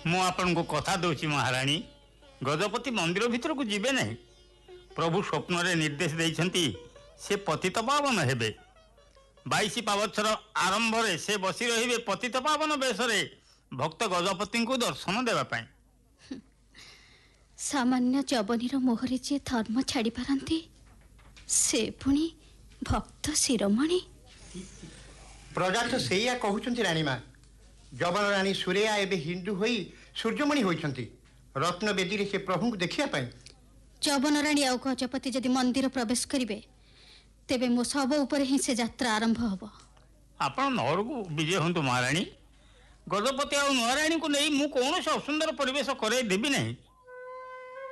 ମୁଁ ଆପଣଙ୍କୁ କଥା ଦଉଛି ମହାରାଣୀ, ଗଜପତି ମନ୍ଦିର ଭିତରକୁ ଯିବେ ନାହିଁ। ପ୍ରଭୁ ସ୍ୱପ୍ନରେ ନିର୍ଦ୍ଦେଶ ଦେଇଛନ୍ତି ସେ ପତିତ ପାବନ ହେବେ। 22 ପାବଛର ଆରମ୍ଭରେ ସେ ବସି ରହିବେ ପତିତ ପାବନ ବେଶରେ ଭକ୍ତ ଗଜପତିଙ୍କୁ ଦର୍ଶନ ଦେବା ପାଇଁ। ସାମାନ୍ୟ ଯବନୀର ମୋହରେ ଯିଏ ଧର୍ମ ଛାଡ଼ି ପାରନ୍ତି ସେ ପୁଣି ଭକ୍ତ ଶିରୋମଣି। ପ୍ରଜା ତ ସେଇଆ କହୁଛନ୍ତି ରାଣୀମା। ଯବନ ରାଣୀ ସୁରେୟା ଏବେ ହିନ୍ଦୁ ହୋଇ ସୂର୍ଯ୍ୟମଣି ହୋଇଛନ୍ତି ରତ୍ନବେଦୀରେ ସେ ପ୍ରଭୁଙ୍କୁ ଦେଖିବା ପାଇଁ। ଯବନ ରାଣୀ ଆଉ ଗଜପତି ଯଦି ମନ୍ଦିର ପ୍ରବେଶ କରିବେ ତେବେ ମୋ ଶବ ଉପରେ ହିଁ ସେ ଯାତ୍ରା ଆରମ୍ଭ ହେବ। ଆପଣ ନଅରକୁ ବିଜୟ ହୁଅନ୍ତୁ ମହାରାଣୀ। ଗଜପତି ଆଉ ନୂଆରାଣୀଙ୍କୁ ନେଇ ମୁଁ କୌଣସି ଅସୁନ୍ଦର ପରିବେଶ କରାଇ ଦେବି ନାହିଁ।